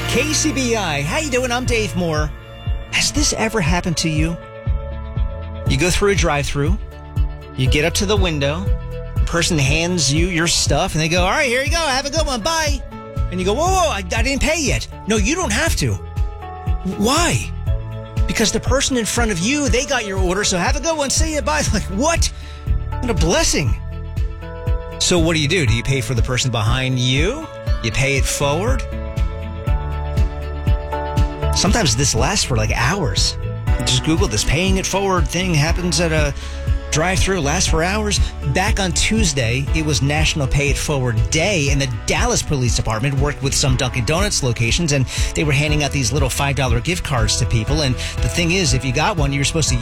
KCBI, how you doing? I'm Dave Moore. Has this ever happened to you? You go through a drive-thru, you get up to the window, the person hands you your stuff, and they go, all right, here you go, have a good one, bye. And you go, whoa, I didn't pay yet. No, you don't have to. Why? Because the person in front of you, they got your order, so have a good one, see you, bye. Like, what? What a blessing. So what do? Do you pay for the person behind you? You pay it forward? Sometimes this lasts for like hours. Just Google this paying it forward thing happens at a drive-thru, lasts for hours. Back on Tuesday, it was National Pay It Forward Day, and the Dallas Police Department worked with some Dunkin' Donuts locations, and they were handing out these little $5 gift cards to people. And the thing is, if you got one, you were supposed to